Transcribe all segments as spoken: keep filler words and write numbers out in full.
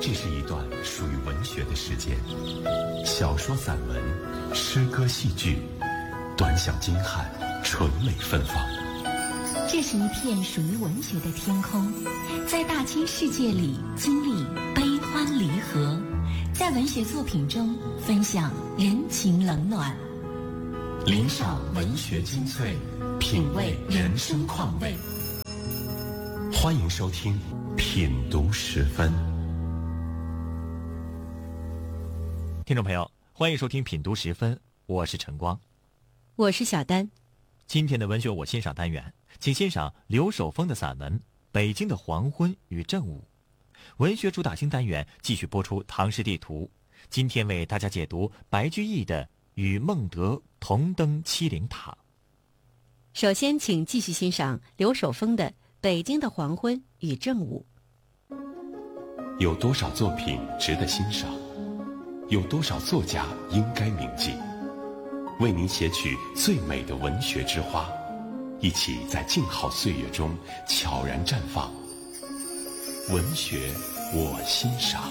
这是一段属于文学的时间，小说、散文、诗歌、戏剧，短小精悍，纯美芬芳。 这是一片属于文学的天空，在大千世界里经历悲欢离合，在文学作品中分享人情冷暖， 聆赏文学精粹，品味人生况味。欢迎收听品读十分。 听众朋友，欢迎收听品读十分，我是晨光， 我是小丹。 今天的文学我欣赏单元，请欣赏刘守峰的散文《北京的黄昏与正午》。文学主打星单元继续播出唐诗地图，今天为大家解读白居易的《与孟德同登七灵塔》。 首先请继续欣赏刘守峰的《北京的黄昏与正午》。 有多少作品值得欣赏？有多少作家应该铭记？为您写取最美的文学之花，一起在静好岁月中悄然绽放。文学我欣赏。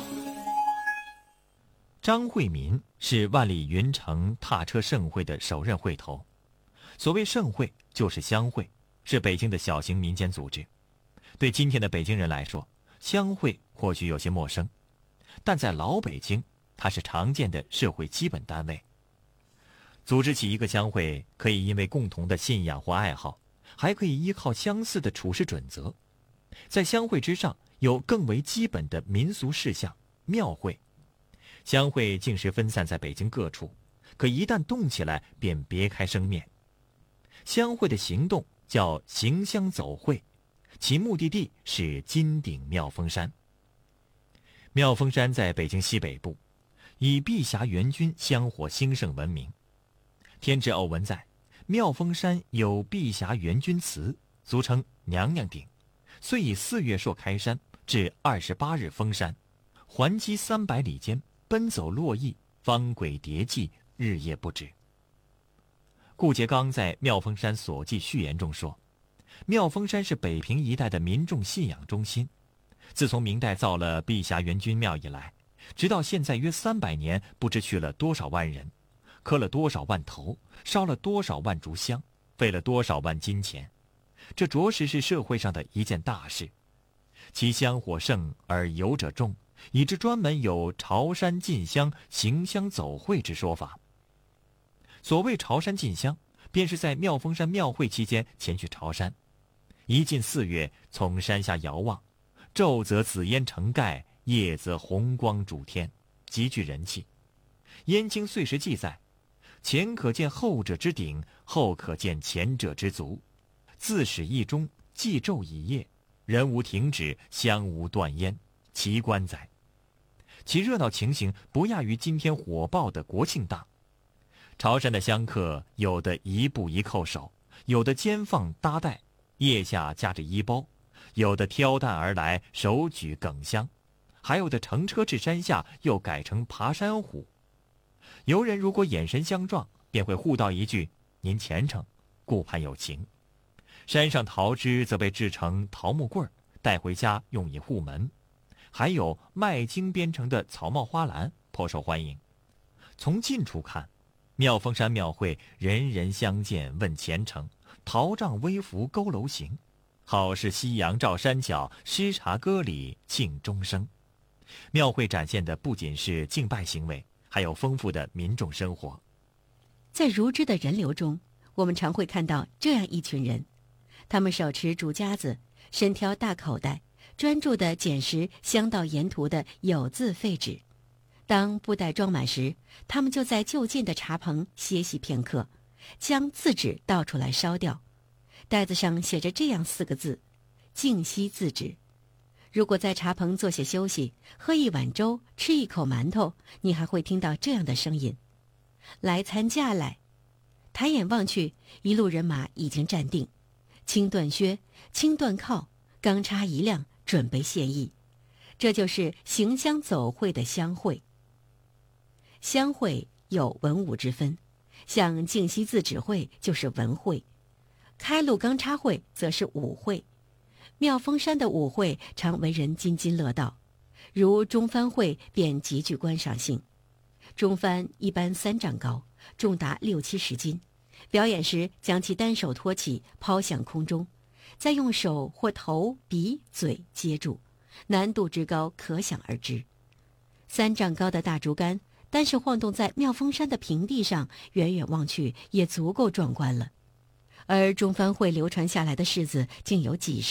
张惠民是万里云城踏车盛会的首任会头。所谓盛会就是乡会，是北京的小型民间组织。对今天的北京人来说，乡会或许有些陌生，但在老北京，它是常见的社会基本单位。组织起一个乡会，可以因为共同的信仰或爱好，还可以依靠相似的处事准则。在乡会之上，有更为基本的民俗事项——庙会。乡会竟是分散在北京各处，可一旦动起来，便别开生面。乡会的行动叫行乡走会，其目的地是金顶妙峰山。妙峰山在北京西北部，以碧霞元君香火兴盛闻名。天之偶闻在，妙峰山有碧霞元君祠，俗称娘娘顶，遂以四月朔开山，至二十八日封山，环击三百里间，奔走络绎，方轨叠迹，日夜不止。顾颉刚在《妙峰山所记序言》中说，妙峰山是北平一带的民众信仰中心。自从明代造了碧霞元君庙以来，直到现在约三百年，不知去了多少万人，磕了多少万头，烧了多少万烛香，费了多少万金钱。这着实是社会上的一件大事。其香火盛而游者众，以致专门有朝山进香、行乡走会之说法。所谓朝山进香，便是在妙峰山庙会期间前去朝山。一进四月，从山下遥望，昼则紫烟成盖，夜则红光主天，极具人气。燕京岁时记载，前可见后者之顶，后可见前者之足。自始一中，祭昼以夜，人无停止，香无断烟，奇观哉！其热闹情形不亚于今天火爆的国庆档。朝山的香客，有的一步一叩首，有的肩放搭带，腋下夹着衣包，有的挑担而来，手举耿香，还有的乘车至山下，又改成爬山虎。游人如果眼神相撞，便会互道一句：“您虔诚，顾盼有情。”山上桃枝则被制成桃木棍，带回家用以护门。还有麦茎编成的草帽花篮，颇受欢迎。从近处看，妙峰山庙会人人相见问虔诚，桃杖微拂佝偻行，好似夕阳照山脚，诗茶歌礼庆终生。庙会展现的不仅是敬拜行为，还有丰富的民众生活。 在如织的人流中，我们常会看到这样一群人，他们手持竹夹子，身挑大口袋，专注地捡拾乡道沿途的有字废纸。当布袋装满时，他们就在就近的茶棚歇息片刻，将字纸倒出来烧掉。袋子上写着这样四个字：静息字纸。如果在茶棚坐下休息，喝一碗粥，吃一口馒头，你还会听到这样的声音：来参驾来。抬眼望去，一路人马已经站定，轻断靴，轻断靠，钢叉一亮，准备献艺。这就是行乡走会的乡会。乡会有文武之分，像静息字纸会就是文会，开路钢叉会则是武会。妙峰山的舞会常为人津津乐道， 如中幡会便极具观赏性。中幡一般三丈高，重达六七十斤，表演时将其单手托起抛向空中，再用手或头、鼻、嘴接住，难度之高可想而知。三丈高的大竹竿单是晃动在妙峰山的平地上，远远望去也足够壮观了。而中幡会流传下来的式子竟有几十